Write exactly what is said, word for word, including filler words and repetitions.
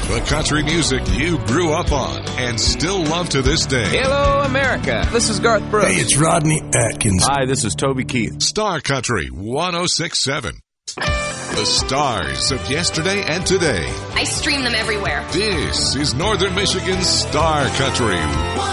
The country music you grew up on and still love to this day. Hello, America. This is Garth Brooks. Hey, it's Rodney Atkins. Hi, this is Toby Keith. Star Country one oh six point seven. The stars of yesterday and today. I stream them everywhere. This is Northern Michigan's Star Country.